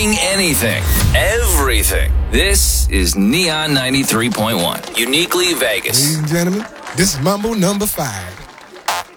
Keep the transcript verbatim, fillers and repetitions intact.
Talking anything, everything. This is Neon ninety-three point one, uniquely Vegas. Ladies and gentlemen, this is Mambo number five.